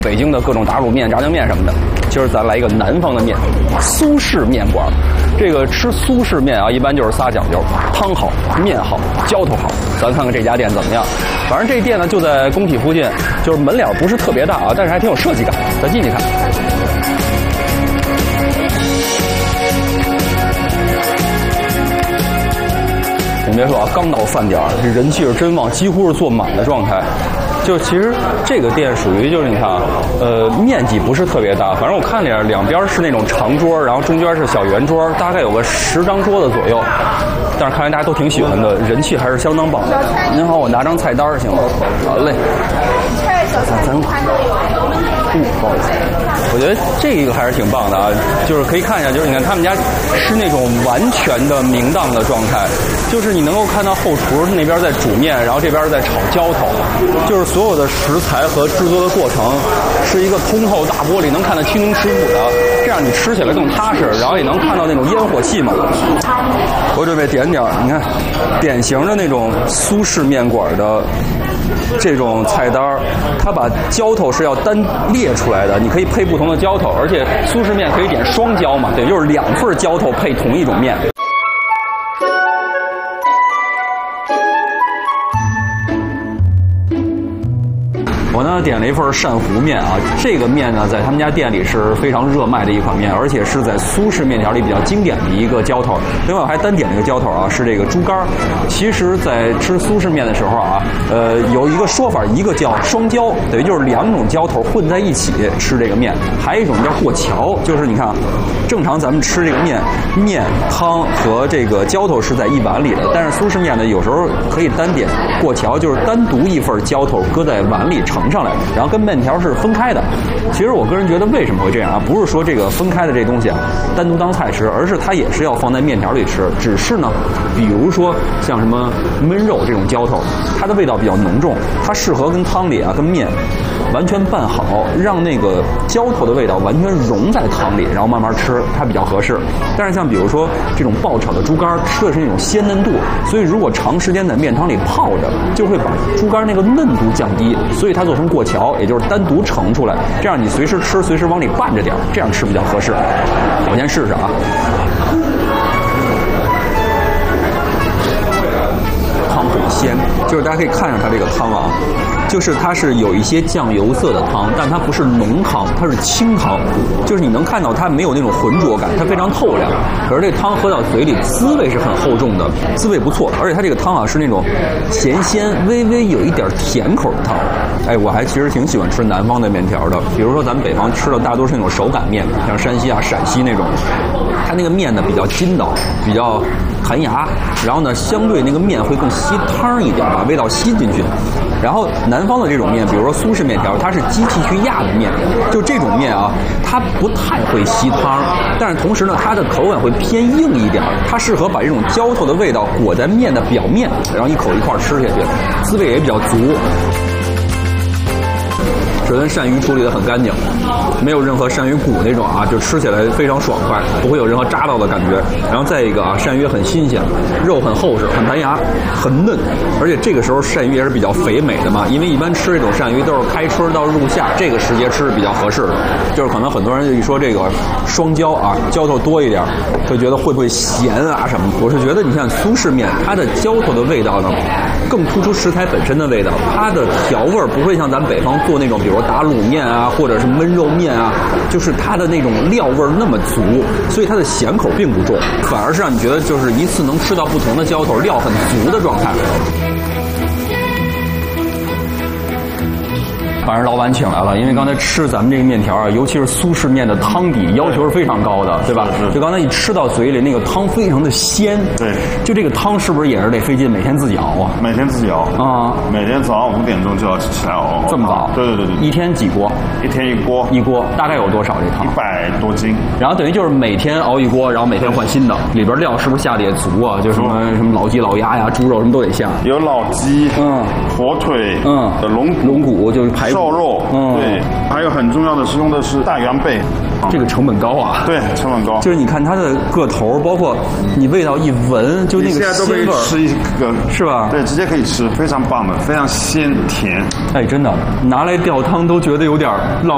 北京的各种打卤面、炸酱面什么的。今儿咱来一个南方的面，苏式面馆。这个吃苏式面啊，一般就是仨讲究：汤好、面好、浇头好。咱看看这家店怎么样。反正这店呢就在工体附近，就是门脸不是特别大啊，但是还挺有设计感。咱进去看。你别说啊，刚到饭点儿，这人气是真旺，几乎是坐满的状态。就其实这个店属于就是你看啊，面积不是特别大，反正我看两边是那种长桌，然后中间是小圆桌，大概有个10张桌子左右。但是看来大家都挺喜欢的，人气还是相当棒的。您好，我拿张菜单行吗？好嘞。咱不好意思，我觉得这个还是挺棒的啊，就是可以看一下，就是你看他们家是那种完全的明档的状态，就是你能够看到后厨那边在煮面，然后这边在炒浇头，就是所有的食材和制作的过程是一个通透大玻璃，能看得清清楚楚的，这样你吃起来更踏实，然后也能看到那种烟火气嘛。我准备点点，你看，典型的那种苏式面馆的这种菜单，它把浇头是要单列出来的，你可以配不同的浇头，而且苏式面可以点双浇嘛，对，就是2份浇头配同一种面。我呢点了一份鳝糊面啊，这个面呢在他们家店里是非常热卖的一款面，而且是在苏式面条里比较经典的一个浇头。另外我还单点了一个浇头啊，是这个猪肝。其实，在吃苏式面的时候啊，有一个说法，一个叫双浇，等于就是2种浇头混在一起吃这个面；还有一种叫过桥，就是你看，正常咱们吃这个面汤和这个浇头是在一碗里的，但是苏式面呢，有时候可以单点过桥，就是单独一份浇头搁在碗里盛上来，然后跟面条是分开的。其实我个人觉得为什么会这样啊？不是说这个分开的这东西啊单独当菜吃，而是它也是要放在面条里吃。只是呢，比如说像什么焖肉这种浇头，它的味道比较浓重，它适合跟汤里啊跟面完全拌好，让那个浇头的味道完全融在汤里，然后慢慢吃，它比较合适。但是像比如说这种爆炒的猪肝，吃的是那种鲜嫩度，所以如果长时间在面汤里泡着，就会把猪肝那个嫩度降低，所以它做成过桥，也就是单独盛出来，这样你随时吃，随时往里拌着点，这样吃比较合适。我先试试啊。汤很鲜，就是大家可以看上它这个汤啊，就是它是有一些酱油色的汤，但它不是浓汤，它是清汤，就是你能看到它没有那种浑浊感，它非常透亮。可是这汤喝到嘴里，滋味是很厚重的，滋味不错。而且它这个汤啊是那种咸鲜，微微有一点甜口的汤。哎，我还其实挺喜欢吃南方的面条的，比如说咱们北方吃的大多是那种手擀面，像山西啊、陕西那种，它那个面呢比较筋道，比较弹牙，然后呢相对那个面会更吸汤一点，把味道吸进去。然后南方的这种面，比如说苏式面条，它是机器去压的面，就这种面啊，它不太会吸汤，但是同时呢，它的口感会偏硬一点，它适合把这种浇头的味道裹在面的表面，然后一口一块吃下去，滋味也比较足。首先鳝鱼处理得很干净，没有任何鳝鱼骨那种啊，就吃起来非常爽快，不会有任何扎到的感觉。然后再一个啊，鳝鱼很新鲜，肉很厚实，很弹牙，很嫩，而且这个时候鳝鱼也是比较肥美的嘛，因为一般吃这种鳝鱼都是开春到入夏这个时节吃是比较合适的。就是可能很多人就一说这个双浇啊，浇头多一点，会觉得会不会咸啊什么？我是觉得你看苏式面，它的浇头的味道呢，更突出食材本身的味道，它的调味不会像咱北方做那种，比如打卤面啊，或者是焖肉面啊，就是它的那种料味那么足，所以它的咸口并不重，反而是让你觉得就是一次能吃到不同的浇头，料很足的状态。把人老板请来了，因为刚才吃咱们这个面条啊，尤其是苏式面的汤底要求是非常高的，对吧？就刚才一吃到嘴里，那个汤非常的鲜。 对， 就这个汤是不是也是得费劲，每天自己熬啊？ 每天自己熬啊，每天早上5点钟就要起来熬。 这么早？ 对对对对。 一天几锅？ 一天一锅。 一锅大概有多少？这汤 100多斤。 然后等于就是每天熬一锅，然后每天换新的，里边料是不是下的也足啊？就什么老鸡、老鸭呀、猪肉什么都得下。 有老鸡，火腿，的龙骨就是排骨。 瘦肉，对，还有很重要的是用的是大圆贝， 这个成本高啊。 对，成本高。 就是你看它的个头，包括你味道一闻，就那个鲜味。现在都可以吃一个， 是吧？ 对，直接可以吃，非常棒的，非常鲜甜。 哎，真的，拿来吊汤都觉得有点浪。